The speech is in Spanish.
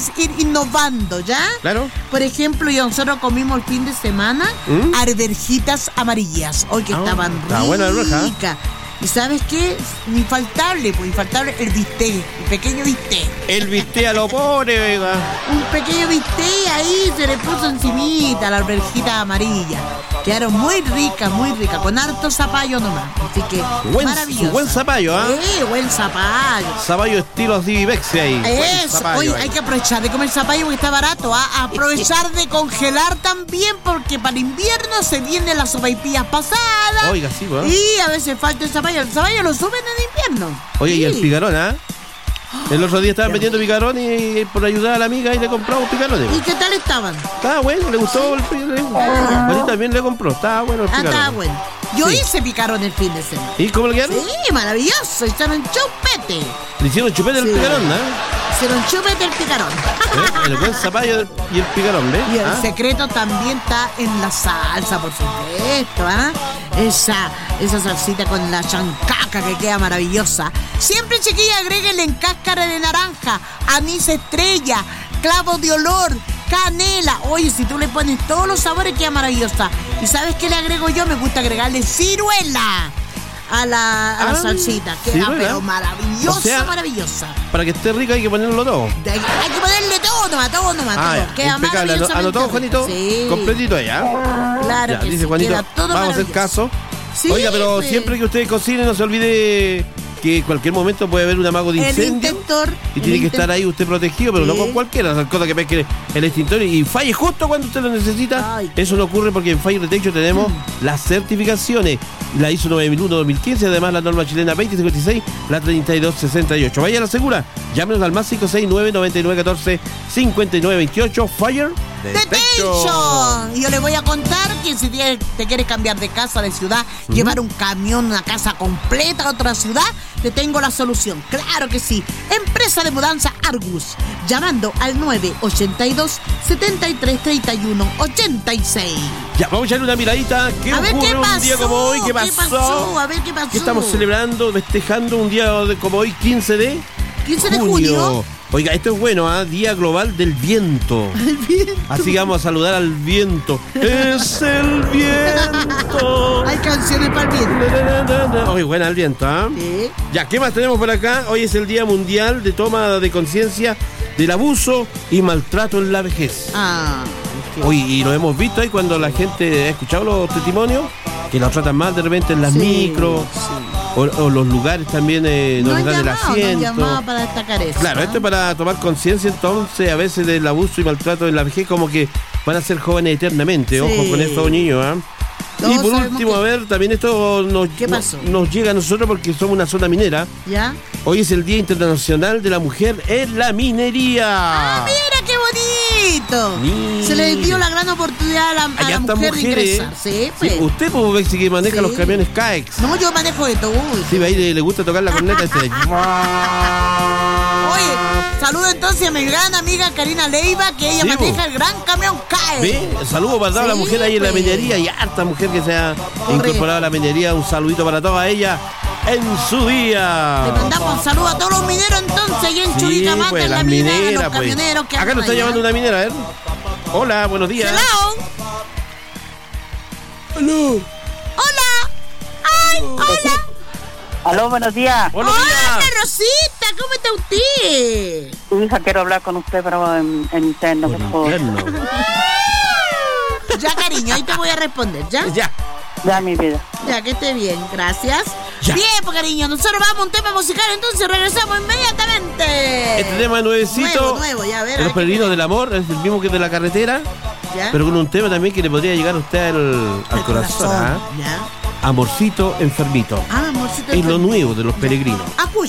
puedes ir innovando, ¿ya? Claro. Por ejemplo, nosotros comimos el fin de semana arvejitas amarillas. Hoy que estaban ricas. Buena la roja. ¿Y sabes qué? Infaltable el bistec, el pequeño bistec. El bistec a lo pobre, oiga. Un pequeño bistec ahí se le puso encimita la alverjita amarilla. Quedaron muy ricas, con harto zapallo nomás. Así que maravilloso. Buen zapallo, ¿ah? Buen zapallo. Zapallo estilo Divexi ahí. Eso, hoy hay que aprovechar de comer zapallo porque está barato, ¿ah? Aprovechar de congelar también porque para invierno se vienen las sopaipillas pasadas. Oiga, sí, ¿no? Y a veces falta el zapallo. El zapallo lo suben en invierno. Oye, sí. Y el picarón, ¿ah? El otro día estaban vendiendo picarón y por ayudar a la amiga y le compramos picarones. ¿Y qué tal estaban? Estaba bueno, le gustó el picarón. Juanita también le compró, estaba bueno el picarón. Estaba bueno. Yo hice picarón el fin de semana. ¿Y cómo le quedaron? Sí, maravilloso. Hicieron chupete. Le hicieron chupete el picarón, ¿no? Hicieron chupete el picarón. El buen zapallo y el picarón, ¿ves? Y el secreto también está en la salsa, por supuesto, ¿ah? Esa salsita con la chancaca que queda maravillosa. Siempre, chiquilla, agréguenle en cáscara de naranja, anís estrella, clavo de olor, canela. Oye, si tú le pones todos los sabores queda maravillosa. ¿Y sabes qué le agrego yo? Me gusta agregarle ciruela a la salsita. Queda pero maravillosa, o sea, maravillosa. Para que esté rica hay que ponerlo todo. Hay que ponerle todo nomás. Queda maravilloso. ¿Anotó, Juanito? Sí. Completito allá. Claro ya, que dice sí, Juanito, vamos a hacer caso. Sí, oiga, pero siempre que usted cocine no se olvide que en cualquier momento puede haber un amago de incendio y tiene que estar ahí usted protegido, pero no con cualquiera, esas cosas que pesque el extintor y falle justo cuando usted lo necesita. Eso no ocurre porque en Fire Detection tenemos las certificaciones, la ISO 9001-2015, además la norma chilena 2056, la 3268. Vaya a la segura, llámenos al más 569-9914-5928, Fire Detection. Y yo le voy a contar que si te quieres cambiar de casa, de ciudad, llevar un camión, una casa completa a otra ciudad, te tengo la solución. Claro que sí. Empresa de mudanza Argus. Llamando al 982-7331-86. Ya, vamos a echarle una miradita. ¿Qué ocurre un día como hoy? ¿Qué pasó? A ver qué pasó. ¿Qué estamos celebrando, festejando un día como hoy, 15 de junio? Oiga, esto es bueno, Día Global del Viento. El viento. Así que vamos a saludar al viento. ¡Es el viento! Hay canciones para el viento. Oye, buena el viento, Sí. Ya, ¿qué más tenemos por acá? Hoy es el Día Mundial de Toma de Conciencia del Abuso y Maltrato en la Vejez. Oye, y lo hemos visto ahí cuando la gente ha escuchado los testimonios, que los tratan mal de repente en las micros. O los lugares también nos dan el asiento. No llamaba para destacar eso. Claro, esto es para tomar conciencia entonces a veces del abuso y maltrato en la vejez, como que van a ser jóvenes eternamente. Ojo con estos niños, Y por último, a ver, también esto nos llega a nosotros porque somos una zona minera. ¿Ya? Hoy es el Día Internacional de la Mujer en la Minería. ¡Mira qué bonito! Se le dio la gran oportunidad a la mujer de ingresar. Sí, pues. Sí, usted, pues, que maneja los camiones CAEX. No, yo manejo de todo. Sí, ahí le gusta tocar la corneta. Oye, saludo entonces a mi gran amiga Karina Leiva, que ella maneja el gran camión CAEX. Saludo para toda la mujer ahí en la minería y harta mujer que se ha incorporado a la minería. Un saludito para toda ella en su día. Le mandamos un saludo a todos los mineros entonces y en Churicamata, pues, en la minera, los camioneros que acá nos está llamando una minera, a ver. Hola, buenos días. Hello. Aló. Hola. Ay, hola. Aló, buenos días. Hola, Rosita, ¿cómo está usted? Hija, quiero hablar con usted, pero en interno, por favor. Ya, cariño, ahí te voy a responder, ¿ya? Ya, mi vida. Ya, que esté bien, gracias. Ya. Bien, pues, cariño, nosotros vamos a un tema musical, entonces regresamos inmediatamente. Este tema nuevecito, nuevo, ya, a ver. Los Peregrinos del Amor, es el mismo que de la carretera, pero con un tema también que le podría llegar a usted al corazón. Ya. Amorcito Enfermito. Amorcito Enfermito. Es lo nuevo de Los Peregrinos.